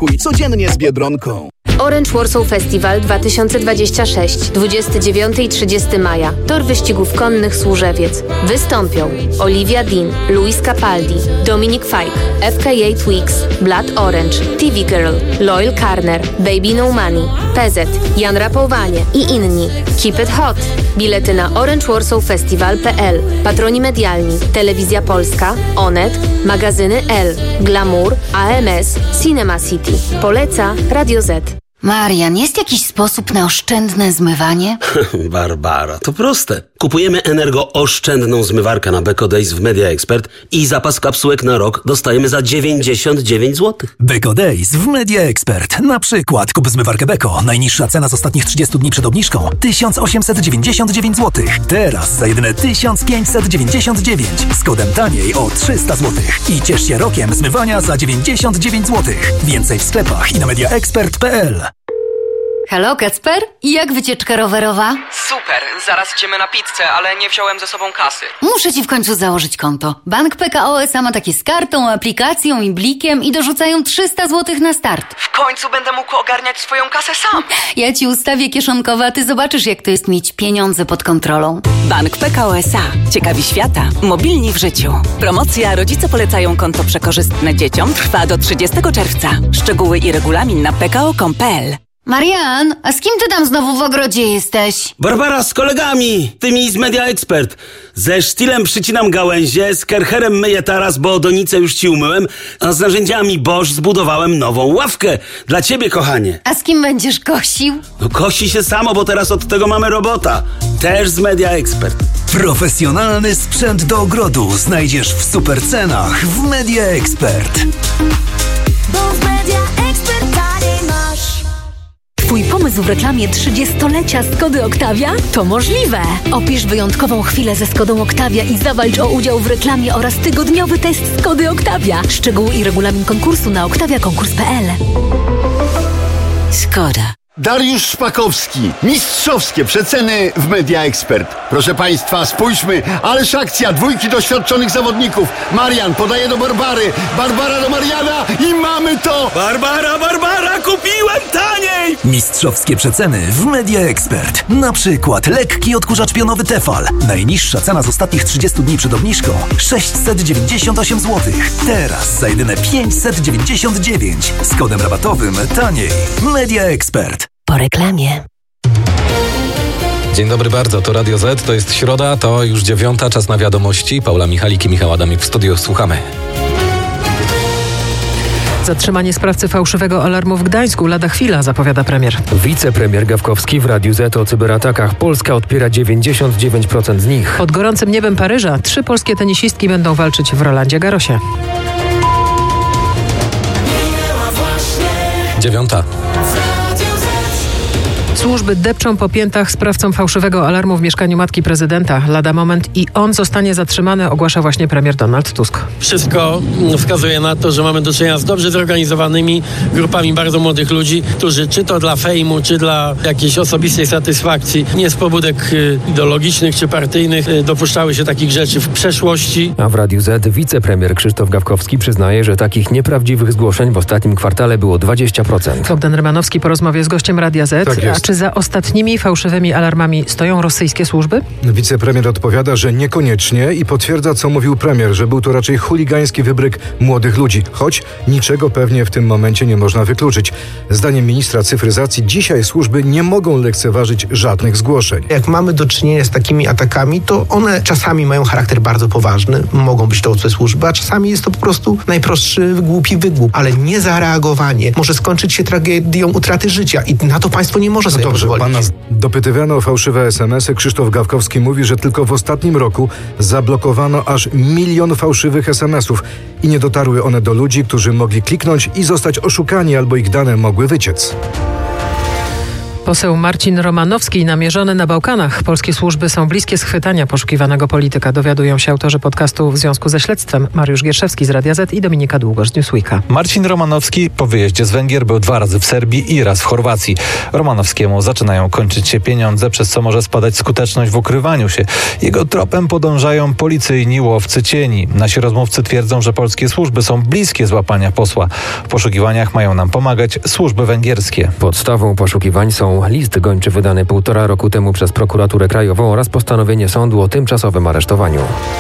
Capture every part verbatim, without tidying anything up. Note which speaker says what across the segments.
Speaker 1: Smakuj codziennie z Biedronką.
Speaker 2: Orange Warsaw Festival dwa tysiące dwudziesty szósty, dwudziestego dziewiątego i trzydziestego maja. Tor wyścigów konnych Służewiec. Wystąpią Olivia Dean, Luis Capaldi, Dominic Fike, F K A Twigs, Blood Orange, T V Girl, Loyal Carner, Baby No Money, P Z, Jan Rapowanie i inni. Keep it hot! Bilety na orange warsaw festival kropka p l. Patroni medialni: Telewizja Polska, Onet, magazyny L, Glamour, A M S, Cinema City. Poleca Radio Z.
Speaker 3: Marian, jest jakiś sposób na oszczędne zmywanie?
Speaker 4: Barbara, to proste. Kupujemy energooszczędną zmywarkę na Beko Days w Media Expert i zapas kapsułek na rok dostajemy za dziewięćdziesiąt dziewięć złotych.
Speaker 5: Beko Days w Media Expert. Na przykład kup zmywarkę Beko. Najniższa cena z ostatnich trzydziestu dni przed obniżką tysiąc osiemset dziewięćdziesiąt dziewięć złotych. Teraz za jedyne tysiąc pięćset dziewięćdziesiąt dziewięć. Z kodem taniej o trzysta złotych. I ciesz się rokiem zmywania za dziewięćdziesiąt dziewięć złotych. Więcej w sklepach i na media expert kropka p l.
Speaker 3: Halo, Kacper? Jak wycieczka rowerowa?
Speaker 6: Super, zaraz idziemy na pizzę, ale nie wziąłem ze sobą kasy.
Speaker 3: Muszę ci w końcu założyć konto. Bank P K O S A ma takie z kartą, aplikacją i blikiem i dorzucają trzysta złotych na start.
Speaker 6: W końcu będę mógł ogarniać swoją kasę sam.
Speaker 3: Ja ci ustawię kieszonkowe, a ty zobaczysz, jak to jest mieć pieniądze pod kontrolą.
Speaker 7: Bank P K O S A. Ciekawi świata. Mobilni w życiu. Promocja Rodzice polecają konto przekorzystne dzieciom trwa do trzydziestego czerwca. Szczegóły i regulamin na p k o kropka com kropka p l.
Speaker 3: Marian, a z kim ty tam znowu w ogrodzie jesteś?
Speaker 4: Barbara, z kolegami, tymi z Media Expert. Ze sztilem przycinam gałęzie, z kercherem myję taras, bo donicę już ci umyłem, a z narzędziami Bosch zbudowałem nową ławkę. Dla ciebie, kochanie.
Speaker 3: A z kim będziesz kosił?
Speaker 4: No kosi się samo, bo teraz od tego mamy robota. Też z Media Expert.
Speaker 5: Profesjonalny sprzęt do ogrodu znajdziesz w super cenach w Media Expert.
Speaker 8: Bo w Media Expert taniej masz.
Speaker 9: Twój pomysł w reklamie trzydziestolecia Skody Octavia? To możliwe! Opisz wyjątkową chwilę ze Skodą Octavia i zawalcz o udział w reklamie oraz tygodniowy test Skody Octavia. Szczegóły i regulamin konkursu na octavia konkurs kropka p l.
Speaker 7: Skoda.
Speaker 10: Dariusz Szpakowski. Mistrzowskie przeceny w Media Expert. Proszę Państwa, spójrzmy, ależ akcja, dwójki doświadczonych zawodników. Marian podaje do Barbary, Barbara do Mariana i mamy to!
Speaker 4: Barbara, Barbara, kupiłem taniej!
Speaker 5: Mistrzowskie przeceny w Media Expert. Na przykład lekki odkurzacz pionowy Tefal. Najniższa cena z ostatnich trzydziestu dni przed obniżką sześćset dziewięćdziesiąt osiem złotych. Teraz za jedyne pięćset dziewięćdziesiąt dziewięć. Z kodem rabatowym taniej. Media Expert.
Speaker 9: Po reklamie.
Speaker 11: Dzień dobry bardzo, to Radio Z, to jest środa, to już dziewiąta, czas na wiadomości. Paula Michalik i Michał Adamik w studiu, słuchamy.
Speaker 12: Zatrzymanie sprawcy fałszywego alarmu w Gdańsku lada chwila, zapowiada premier.
Speaker 13: Wicepremier Gawkowski w Radiu Z o cyberatakach. Polska odpiera dziewięćdziesiąt dziewięć procent z nich.
Speaker 12: Pod gorącym niebem Paryża trzy polskie tenisistki będą walczyć w Rolandzie Garrosie.
Speaker 11: Dziewiąta.
Speaker 12: Służby depczą po piętach sprawcom fałszywego alarmu w mieszkaniu matki prezydenta. Lada moment i on zostanie zatrzymany, ogłasza właśnie premier Donald Tusk.
Speaker 14: Wszystko wskazuje na to, że mamy do czynienia z dobrze zorganizowanymi grupami bardzo młodych ludzi, którzy czy to dla fejmu, czy dla jakiejś osobistej satysfakcji, nie z pobudek ideologicznych czy partyjnych, dopuszczały się takich rzeczy w przeszłości.
Speaker 13: A w Radiu Z wicepremier Krzysztof Gawkowski przyznaje, że takich nieprawdziwych zgłoszeń w ostatnim kwartale było dwadzieścia procent.
Speaker 12: Bogdan Rymanowski po rozmowie z gościem Radia Z.
Speaker 13: Tak jest.
Speaker 12: A czy za ostatnimi fałszywymi alarmami stoją rosyjskie służby?
Speaker 15: Wicepremier odpowiada, że niekoniecznie i potwierdza, co mówił premier, że był to raczej chuligański wybryk młodych ludzi, choć niczego pewnie w tym momencie nie można wykluczyć. Zdaniem ministra cyfryzacji dzisiaj służby nie mogą lekceważyć żadnych zgłoszeń.
Speaker 16: Jak mamy do czynienia z takimi atakami, to one czasami mają charakter bardzo poważny, mogą być to obce służby, a czasami jest to po prostu najprostszy, głupi wygłup, ale niezareagowanie może skończyć się tragedią utraty życia i na to państwo nie może sobie
Speaker 15: Dobrze,
Speaker 16: pozwolić.
Speaker 15: pana dopytywano o fałszywe es em esy. Krzysztof Gawkowski mówi, że tylko w ostatnim roku zablokowano aż milion fałszywych es em esów i nie dotarły one do ludzi, którzy mogli kliknąć i zostać oszukani albo ich dane mogły wyciec.
Speaker 12: Poseł Marcin Romanowski namierzony na Bałkanach. Polskie służby są bliskie schwytania poszukiwanego polityka. Dowiadują się autorzy podcastu w związku ze śledztwem. Mariusz Gierszewski z Radia Z i Dominika Długosz z Newsweeka.
Speaker 17: Marcin Romanowski po wyjeździe z Węgier był dwa razy w Serbii i raz w Chorwacji. Romanowskiemu zaczynają kończyć się pieniądze, przez co może spadać skuteczność w ukrywaniu się. Jego tropem podążają policyjni łowcy cieni. Nasi rozmówcy twierdzą, że polskie służby są bliskie złapania posła. W poszukiwaniach mają nam pomagać służby węgierskie.
Speaker 13: Podstawą poszukiwań są list gończy wydany półtora roku temu przez prokuraturę krajową oraz postanowienie sądu o tymczasowym aresztowaniu.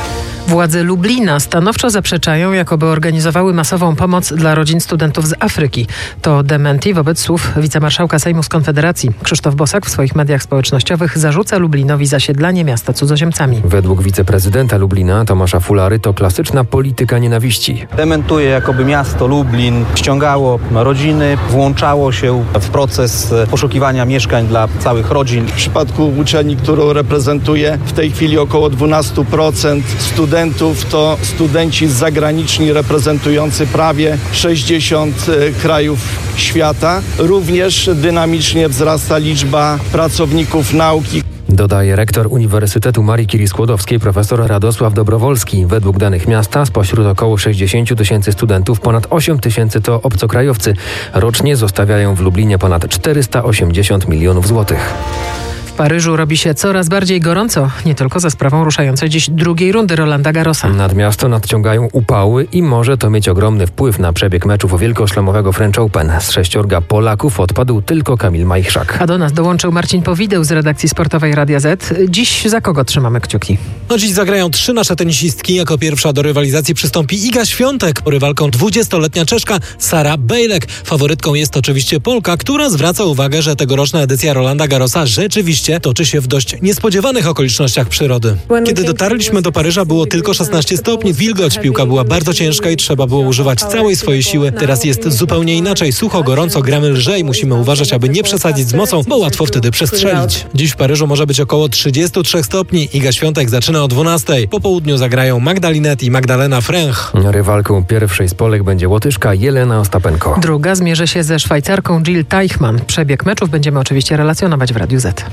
Speaker 12: Władze Lublina stanowczo zaprzeczają, jakoby organizowały masową pomoc dla rodzin studentów z Afryki. To dementi wobec słów wicemarszałka Sejmu z Konfederacji. Krzysztof Bosak w swoich mediach społecznościowych zarzuca Lublinowi zasiedlanie miasta cudzoziemcami.
Speaker 13: Według wiceprezydenta Lublina Tomasza Fulary to klasyczna polityka nienawiści.
Speaker 18: Dementuje, jakoby miasto Lublin ściągało rodziny, włączało się w proces poszukiwania mieszkań dla całych rodzin.
Speaker 19: W przypadku uczelni, którą reprezentuję, w tej chwili około dwanaście procent studentów Studentów to studenci zagraniczni reprezentujący prawie sześćdziesiąt krajów świata. Również dynamicznie wzrasta liczba pracowników nauki.
Speaker 13: Dodaje rektor Uniwersytetu Marii Curie Skłodowskiej profesor Radosław Dobrowolski. Według danych miasta spośród około sześćdziesiąt tysięcy studentów ponad osiem tysięcy to obcokrajowcy. Rocznie zostawiają w Lublinie ponad czterysta osiemdziesiąt milionów złotych.
Speaker 12: W Paryżu robi się coraz bardziej gorąco, nie tylko za sprawą ruszającej dziś drugiej rundy Rolanda Garrosa.
Speaker 13: Nad miasto nadciągają upały i może to mieć ogromny wpływ na przebieg meczów wielkoszlemowego French Open. Z sześciorga Polaków odpadł tylko Kamil Majchrzak.
Speaker 12: A do nas dołączył Marcin Powideł z redakcji sportowej Radia Z. Dziś za kogo trzymamy kciuki?
Speaker 20: No dziś zagrają trzy nasze tenisistki. Jako pierwsza do rywalizacji przystąpi Iga Świątek. Rywalką dwudziestoletnia Czeszka Sara Bejlek. Faworytką jest oczywiście Polka, która zwraca uwagę, że tegoroczna edycja Rolanda Garrosa rzeczywiście toczy się w dość niespodziewanych okolicznościach przyrody. Kiedy dotarliśmy do Paryża, było tylko szesnaście stopni, wilgoć, piłka była bardzo ciężka i trzeba było używać całej swojej siły. Teraz jest zupełnie inaczej, sucho, gorąco, gramy lżej, musimy uważać, aby nie przesadzić z mocą, bo łatwo wtedy przestrzelić. Dziś w Paryżu może być około trzydzieści trzy stopni. Iga Świątek zaczyna o dwunastej. Po południu zagrają Magdalinet i Magdalena Fręch.
Speaker 13: Rywalką pierwszej z Polek będzie Łotyszka Jelena Ostapenko.
Speaker 12: Druga zmierzy się ze Szwajcarką Jill Teichmann. Przebieg meczów będziemy oczywiście relacjonować w Radiu Z.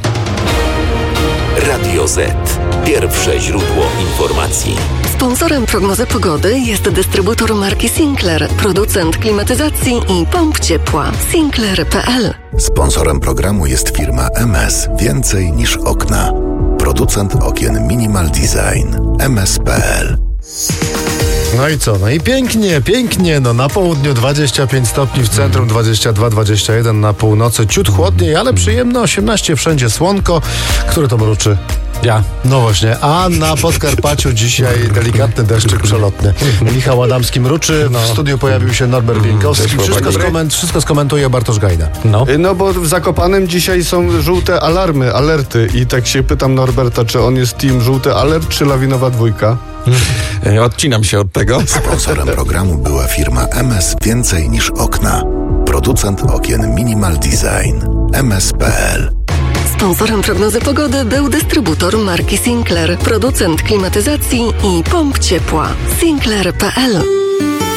Speaker 21: Radio Z. Pierwsze źródło informacji.
Speaker 22: Sponsorem prognozy pogody jest dystrybutor marki Sinclair, producent klimatyzacji i pomp ciepła. Sinclair kropka p l.
Speaker 23: Sponsorem programu jest firma M S. Więcej niż okna. Producent okien Minimal Design. M S kropka p l.
Speaker 24: No i co? No i pięknie, pięknie. No na południu dwadzieścia pięć stopni, w centrum dwadzieścia dwa dwadzieścia jeden, na północy ciut chłodniej, ale przyjemno, osiemnaście wszędzie słonko. Który to mruczy?
Speaker 11: Ja.
Speaker 24: No właśnie, a na Podkarpaciu dzisiaj delikatny deszczyk przelotny. Michał Adamski mruczy, w
Speaker 11: no.
Speaker 24: studiu pojawił się Norbert Bieńkowski. Wszystko, skoment, wszystko skomentuje Bartosz Gajda.
Speaker 11: No.
Speaker 19: no bo w Zakopanem dzisiaj są żółte alarmy, alerty i tak się pytam Norberta, czy on jest team żółty alert, czy lawinowa dwójka?
Speaker 11: Odcinam się od tego.
Speaker 23: Sponsorem programu była firma M S. Więcej niż okna. Producent okien Minimal Design. M S kropka p l.
Speaker 22: Sponsorem prognozy pogody był dystrybutor marki Sinclair, producent klimatyzacji i pomp ciepła. Sinclair kropka p l.